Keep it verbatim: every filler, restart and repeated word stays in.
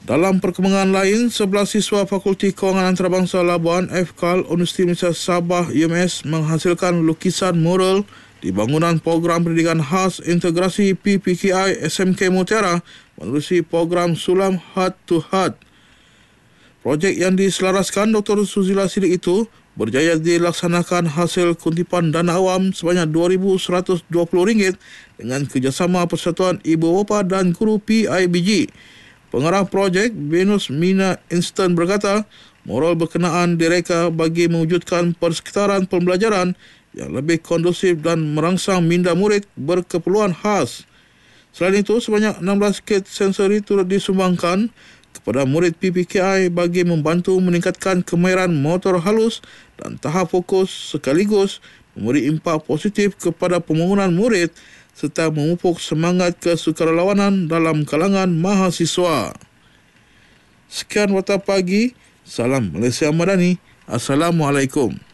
Dalam perkembangan lain, sebelas siswa Fakulti Kewangan Antarabangsa Labuan F K A L Universiti Malaysia Sabah U M S menghasilkan lukisan mural di bangunan program pendidikan khas integrasi P P K I S M K Mutiara menerusi program Sulam Heart to Heart. Projek yang diselaraskan Doktor Suzila Sidik itu berjaya dilaksanakan hasil kutipan dana awam sebanyak dua ribu seratus dua puluh ringgit dengan kerjasama Persatuan Ibu Bapa dan Guru P I B G. Pengarah projek Venus Mina Instant berkata, moral berkenaan direka bagi mewujudkan persekitaran pembelajaran yang lebih kondusif dan merangsang minda murid berkeperluan khas. Selain itu, sebanyak enam belas kit sensori turut disumbangkan kepada murid P P K I bagi membantu meningkatkan kemahiran motor halus dan tahap fokus sekaligus memberi impak positif kepada pembangunan murid serta memupuk semangat kesukarelawanan dalam kalangan mahasiswa. Sekian Warta Pagi. Salam Malaysia Madani. Assalamualaikum.